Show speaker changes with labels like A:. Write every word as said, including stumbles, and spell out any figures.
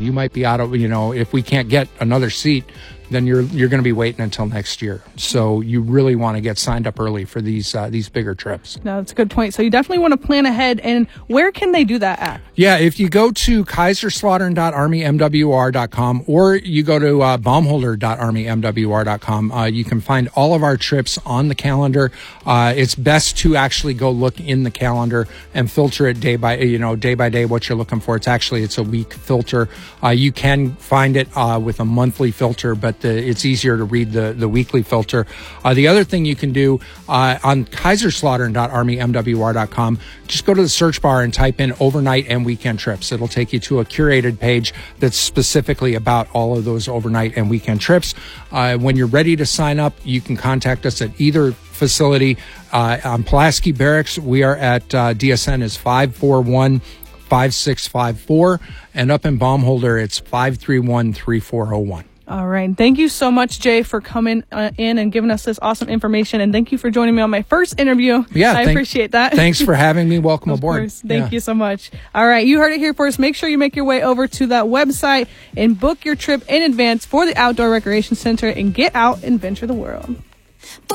A: You might be out of, you know, if we can't get another seat, then you're you're going to be waiting until next year. So you really want to get signed up early for these uh, these bigger trips.
B: No, that's a good point. So you definitely want to plan ahead. And where can they do that at?
A: Yeah, if you go to kaiserslautern dot army m w r dot com or you go to uh, baumholder dot army m w r dot com, uh, you can find all of our trips on the calendar. Uh, it's best to actually go look in the calendar and filter it day by, you know, day by day what you're looking for. It's actually, it's a week filter. Uh, you can find it uh, with a monthly filter, but the, it's easier to read the, the weekly filter. Uh, the other thing you can do uh, on kaiserslautern dot army m w r dot com, just go to the search bar and type in overnight and weekend trips. It'll take you to a curated page that's specifically about all of those overnight and weekend trips. Uh, when you're ready to sign up, you can contact us at either facility. Uh, on Pulaski Barracks, we are at uh, D S N is five four one, five six five four, and up in Baumholder, it's five three one, three four zero one.
B: All right. Thank you so much, Jay, for coming uh, in and giving us this awesome information. And thank you for joining me on my first interview.
A: Yeah,
B: I
A: thank,
B: appreciate that.
A: Thanks for having me. Welcome
B: of
A: aboard.
B: Course. Thank
A: yeah.
B: you so much. All right. You heard it here first. Make sure you make your way over to that website and book your trip in advance for the Outdoor Recreation Center and get out and venture the world.